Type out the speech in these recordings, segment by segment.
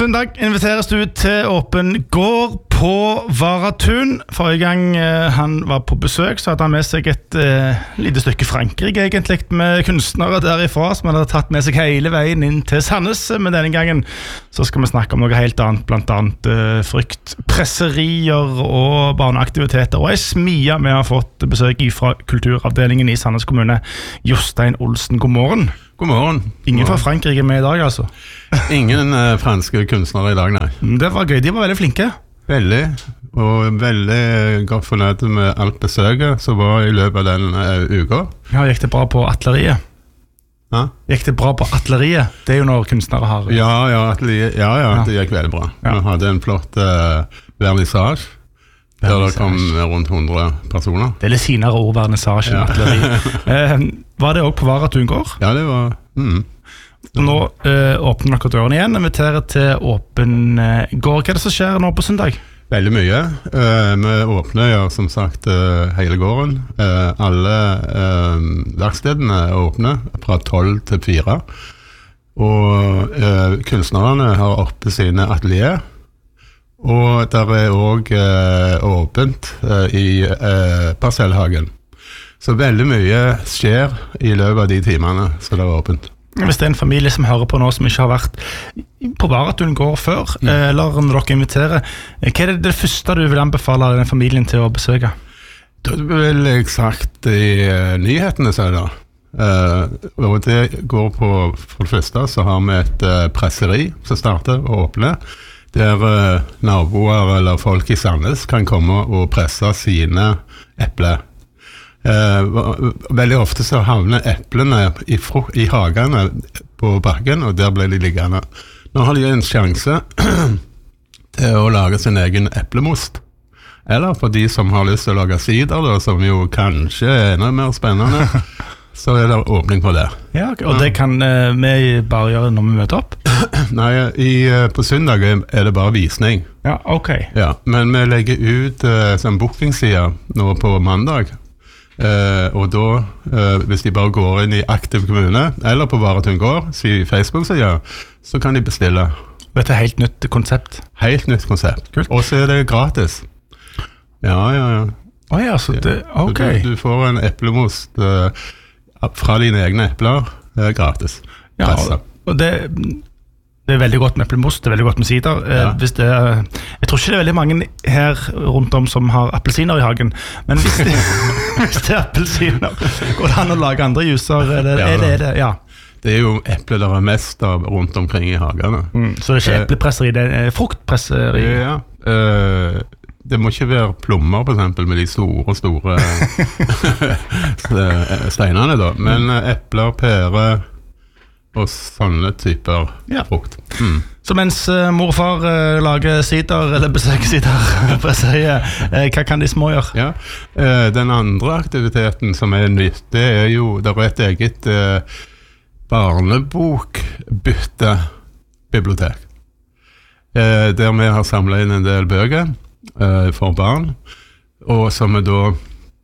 søndag inviteres du til åpen gård på Varatun. Forrige gang han var på besøk så hadde han med seg et lite stykke Frankrike egentlig, med kunstnere derifra som han hadde tatt med seg hele veien inn til Sandnes. Men denne gangen så skal vi snakke om noe helt annet, blant annet fruktpresserier og barneaktiviteter. Og en smia vi har fått besøk fra kulturavdelingen i Sandnes kommune. Jostein Olsen, god morgen. God morgen. Ingen fra Frankrike med i dag, altså? Ingen franske kunstnere i dag, nei. Det var gøy, de var veldig flinke. Veldig, og veldig godt fornøyd med alt besøket som var i løpet av den uka. Ja, gikk det bra på Atleriet? Ja? Gikk det bra på Atleriet? Det er jo når kunstnere har... Ja, det gikk veldig bra. Ja. Vi hadde en flott vernissage, der det kom rundt 100 personer. Det er litt finere ord, vernissage, ja. Atleriet. Var det også på Varatun gård? Ja, det var... Nå åpner dere døren igjen, inviterer til åpen gård. Hva er det som skjer nå på søndag? Veldig mye. Vi åpner som sagt hele gården. Alle verkstedene er åpne fra 12 til 4. Og kunstnerne har oppe sine atelier. Og der er også åpent i Parsellhagen. Så veldig mye skjer i løpet av de timene så det er åpent. Hvis det er en familie som hører på nå som ikke har vært på Varatun gård før, eller når dere inviterer, hva er det første du vil anbefale den familien til å besøke? Da vil jeg sagt i nyhetene, sier jeg da. Og det går på, for det første så har vi et presseri som starter og åpner, der naboer eller folk i Sandnes kan komme og presse sine epler. Veldig ofte så havner eplene i hagene på bakken, og der ble de liggende. Nå har de en sjanse til å lage sin egen eplemost, eller for de som har lyst til å lage sider da, som jo kanskje er enda mer spennende, så er det åpning på det. Ja, okay. Og det kan vi bare gjøre når vi møter opp? Nei, på søndag er det bare visning. Ja, ok. Ja, men vi legger ut som bookingside nå på mandag. Og da, hvis de bare går inn i Aktiv kommune eller på Varatun gård, sier Facebook-sida, så kan de bestille. Dette er helt nytt konsept? Helt nytt konsept. Kult. Og så er det gratis. Ja. Ja, så det, ok. Du får en eplemost fra dine egne epler, gratis. Ja, og det er veldig godt med eplemost, det er veldig godt med sider. Jeg tror ikke det er veldig mange her rundt om som har appelsiner i hagen, men hvis det er appelsiner, går det an å lage andre juicer? Ja. Det er jo epler der er mest av rundt omkring i hagene. Så det er ikke eplepresseri, det er fruktpresseri? Ja, det må ikke være plommer for eksempel, med de store steinene da, men epler, pære og sånne typer frukt. Så mens mor og far lager sider, eller besøker sider, hva kan de små gjøre? Ja, den andre aktiviteten som er nytt, det er jo, det er et eget barnebokbyttebibliotek, der vi har samlet inn en del bøker for barn, og som er da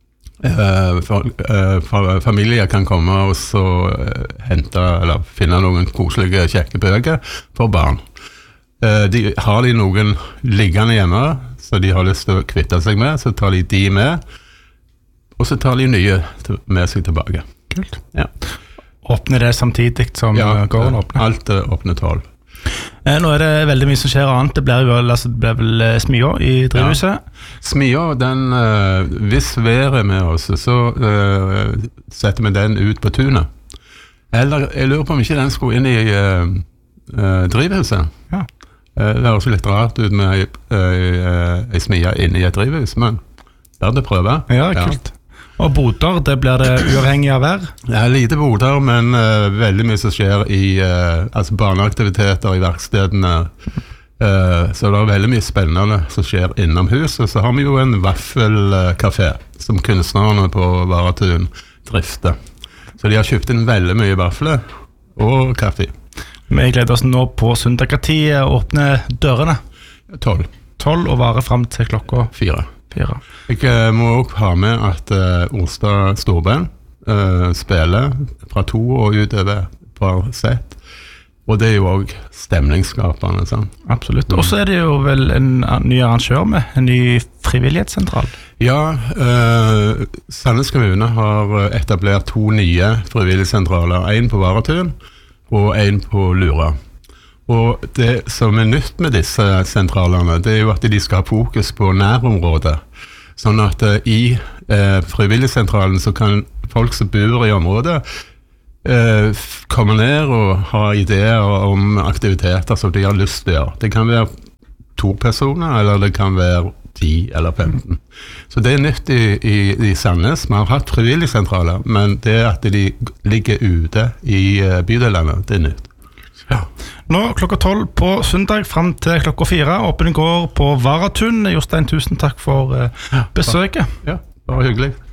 familier kan komme og så hente eller finne noen koselige kjekke bøker for barn. Har de noen liggende hjemme så de har lyst til å kvitte seg med, så tar de med, og så tar de nye med seg tilbake. Kult. Ja. Åpner det samtidig som gården åpner? Alt åpner 12. Nå er det veldig mye som skjer annet. Det blir vel smia i drivhuset? Ja. Smia, hvis været er med oss, så setter vi den ut på tunet. Eller jeg lurer på om ikke den skulle inn i drivhuset. Ja. Det høres litt rart ut med en smia inne i et drivhus, men der det prøver. Ja, kult. Og boder, det blir det uavhengig av vær? Ja, lite boder, men veldig mye som skjer i barneaktiviteter i verkstedene. Så det er veldig mye spennende som skjer innom huset. Så har vi jo en vaffelkafé som kunstnerne på Varatun drifter. Så de har kjøpt inn veldig mye vafler og kaffe. Vi gleder oss nå på søndag. Hva tid åpner dørene? 12. 12 og varer frem til klokka 4. Jeg må også ha med at Orstad Storband spiller fra 2 og utover på sett. Og det jo også stemningsskapende, sant? Absolutt. Og så det jo vel en ny arrangør med, en ny frivillighetssentral. Ja, Sandnes kommune har etablert 2 nye frivilligsentraler, en på Varatun og en på Lura. Og det som nytt med disse sentralene, det jo at de skal ha fokus på nærområdet. Sånn at i frivilligsentralen så kan folk som bor i området komme ned og ha ideer om aktiviteter som de har lyst til å gjøre. Det kan være 2 personer, eller det kan være 10 eller 15. Så det nytt i Sandnes. Vi har hatt frivilligsentraler, men det at de ligger ute i bydelene, det nytt. Ja. Nå klokka 12 på søndag frem til klokka 4. Åpen går på Varatun. Jostein, tusen takk for besøket. Ja, det var hyggelig.